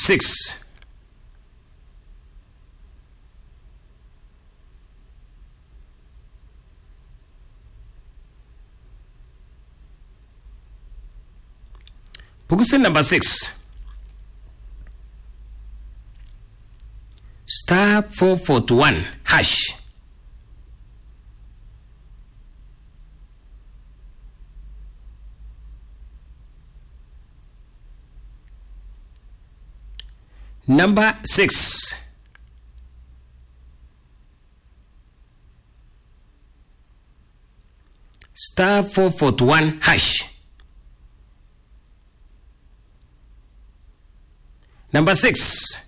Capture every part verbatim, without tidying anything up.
six. Bukusin number six. Star four forty-one hash. Number six. Star four forty-one hash. Number six.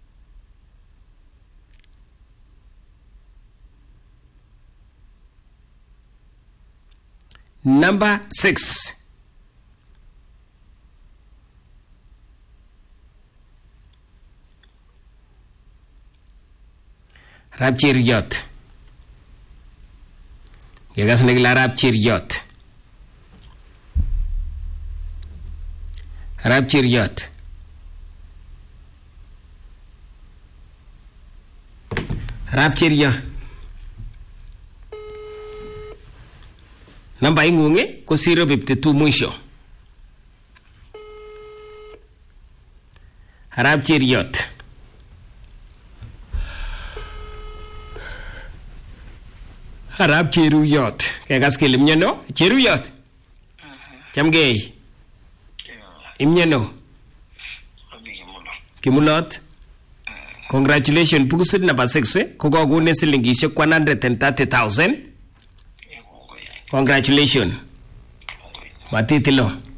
Number six. Rap Cheriot. Yegas negla Rap Cheriot. Rap Cheriot. Rap Cheriot. Namba ingunge ko zero fifty-two mwisho. Rap Cheriot. Rap Cheruyot. Kegas kele mnyano? Cheruyot. Chamgei. Imnyano. Kimulot. Congratulations. Pukusit number six. Eh? Kuko gune silingisho one hundred thirty thousand. Congratulations. Matitilo.